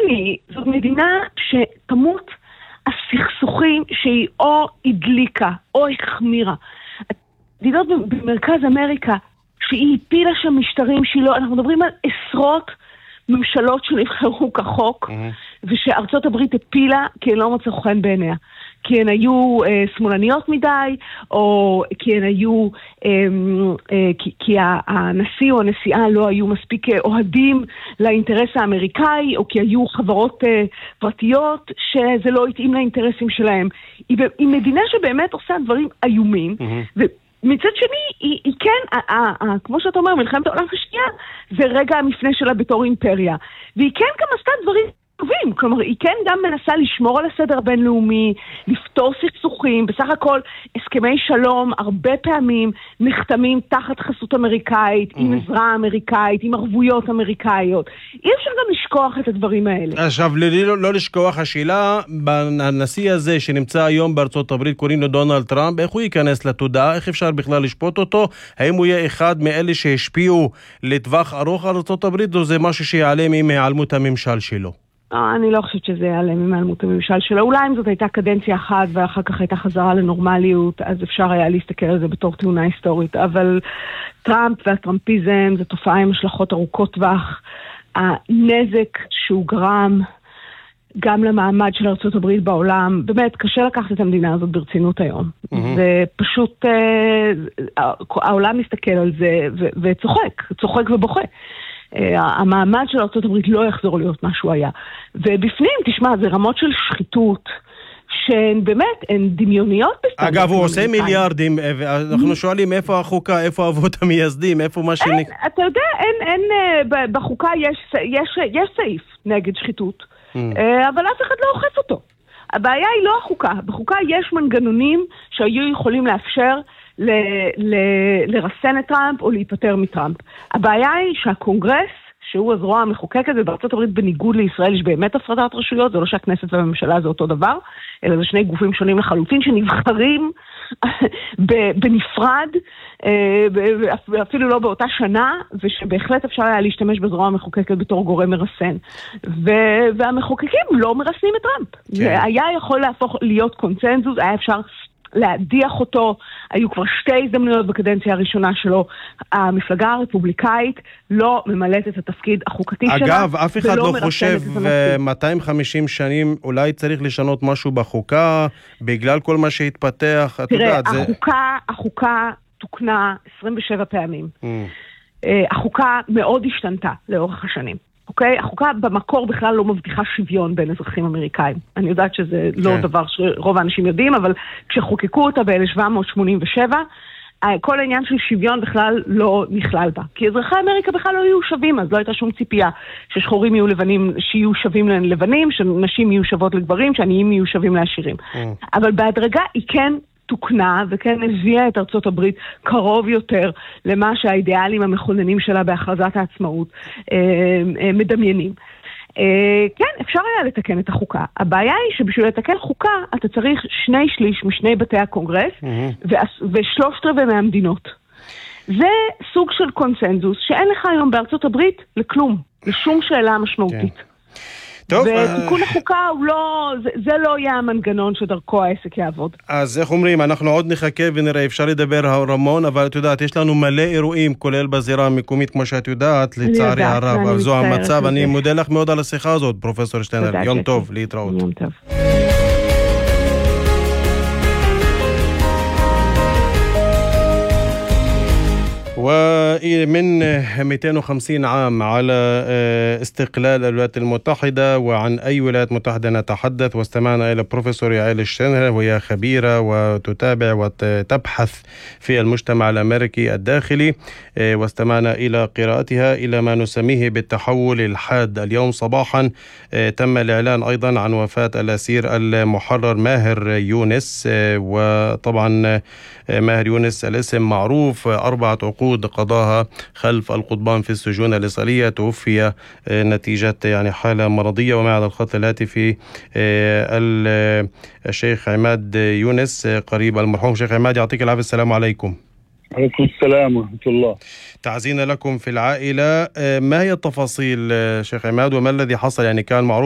שני, זאת מדינה שתמות הסכסוכים שהיא או הדליקה או החמירה. מדינות במרכז אמריקה שהיא הפילה שם משטרים שהיא לא, אנחנו מדברים על עשרות ממשלות שנבחרו כחוק, ושארצות הברית הפילה כי הן לא מצאו חן בעיניה. כי הן היו שמאלניות מדי, או כי הן היו, כי הנשיא או הנשיאה לא היו מספיק אוהדים לאינטרס האמריקאי, או כי היו חברות פרטיות שזה לא התאים לאינטרסים שלהם. היא מדינה שבאמת עושה דברים איומים, מצד שני, היא כן, כמו שאתה אומר, מלחמת העולם השנייה, זה רגע המפנה שלה בתור אימפריה. והיא כן גם עשתה דברים טובים, כלומר, היא כן גם מנסה לשמור על הסדר הבינלאומי, לפתור סכסוכים, בסך הכל הסכמי שלום הרבה פעמים נחתמים תחת חסות אמריקאית, עם עזרה אמריקאית, עם ערבויות אמריקאיות. אי אפשר גם לשכוח את הדברים האלה. עכשיו, לא לשכוח השאלה, בנשיא הזה שנמצא היום בארצות הברית, קוראים לו דונלד טראמפ, איך הוא ייכנס לתודעה? איך אפשר בכלל לשפוט אותו? האם הוא יהיה אחד מאלה שהשפיעו לטווח ארוך על ארצות הברית, או זה משהו שיעלם עם העלמות הממשל שלו? אני לא חושבת שזה יעלם עם העלמות הממשל שלו. אולי אם זאת הייתה קדנציה אחת ואחר כך הייתה חזרה לנורמליות, אז אפשר היה להסתכל על זה בתור תאונה היסטורית. אבל טראמפ והטראמפיזם זה תופעה עם השלכות ארוכות טווח. הנזק שהוא גרם גם למעמד של ארצות הברית בעולם, באמת קשה לקחת את המדינה הזאת ברצינות היום. זה פשוט, העולם מסתכל על זה צוחק ובוכה. המעמד של ארצות הברית לא יחזור להיות מה שהוא היה. ובפנים, תשמע, זה רמות של שחיתות שהן באמת, הן דמיוניות. אגב, הוא עושה מיליארדים, ואנחנו שואלים איפה החוקה, איפה אבות המייסדים, איפה מה אתה יודע, בחוקה יש סעיף נגד שחיתות, אבל אף אחד לא אוכף אותו. הבעיה היא לא החוקה. בחוקה יש מנגנונים שהיו יכולים לאפשר לרסן את טראמפ או להיפטר מטראמפ. הבעיה היא שהקונגרס, שהוא הזרוע המחוקקת, ובארצות הברית בניגוד לישראל יש באמת הפרדת רשויות, זה לא שהכנסת והממשלה זה אותו דבר, אלא זה שני גופים שונים לחלוטין שנבחרים בנפרד, אפילו לא באותה שנה, ושבהחלט אפשר היה להשתמש בזרוע המחוקקת בתור גורם מרסן. והמחוקקים לא מרסנים את טראמפ. זה היה יכול להיות קונצנזוס, היה אפשר להדיח אותו. היו כבר שתי הזדמנויות בקדנציה הראשונה שלו. המפלגה הרפובליקאית לא ממלאת את התפקיד החוקתי שלה. אגב, אף אחד לא חושב 250 שנים אולי צריך לשנות משהו בחוקה בגלל כל מה שהתפתח. תראה, החוקה תוקנה 27 פעמים. החוקה מאוד השתנתה לאורך השנים. אוקיי? החוקה במקור בכלל לא מבטיחה שוויון בין אזרחים אמריקאים. אני יודעת שזה לא דבר שרוב האנשים יודעים, אבל כשחוקקו אותה ב-1787, כל העניין של שוויון בכלל לא נכלל בה. כי אזרחי אמריקה בכלל לא יהיו שווים, אז לא הייתה שום ציפייה ששחורים יהיו לבנים, שיהיו שווים ללבנים, שנשים יהיו שוות לגברים, שעניים יהיו שווים לעשירים. אבל בהדרגה היא כן תוקנה וכן הביאה את ארצות הברית קרוב יותר למה שהאידיאלים המכוננים שלה בהכרזת העצמאות מדמיינים. כן, אפשר היה לתקן את החוקה. הבעיה היא שבשביל לתקן חוקה אתה צריך 2/3 משני בתי הקונגרס ו3/4 מהמדינות. זה סוג של קונצנזוס שאין לך היום בארצות הברית לכלום, לשום שאלה משמעותית. ותיקון החוקה זה לא יהיה המנגנון שדרכו העסק יעבוד. אז איך אומרים, אנחנו עוד נחכה ונראה, אפשר לדבר המון, אבל את יודעת, יש לנו מלא אירועים, כולל בזירה המקומית, כמו שאת יודעת, לצערי הרב, אבל זו המצב. אני מודה לך מאוד על השיחה הזאת, פרופסור שטיינר. יום טוב, להתראות. יום טוב. ومن 250 عام على استقلال الولايات المتحدة، وعن أي ولايات متحدة نتحدث، واستمعنا إلى بروفيسور يعيل شتينر وهي خبيرة وتتابع وتبحث في المجتمع الأمريكي الداخلي، واستمعنا إلى قراءتها إلى ما نسميه بالتحول الحاد. اليوم صباحا تم الإعلان أيضا عن وفاة الأسير المحرر ماهر يونس، وطبعا ماهر يونس الاسم معروف، 4 عقود قضاها خلف القضبان في السجون الإسرائيلية، توفي نتيجة يعني حالة مرضية. ومع على الخط الهاتفي الشيخ عماد يونس قريب المرحوم. شيخ عماد يعطيك العافية، السلام عليكم. عليكم السلام ورحمة الله. تعزينا لكم في العائلة. ما هي التفاصيل شيخ عماد وما الذي حصل؟ يعني كان معروف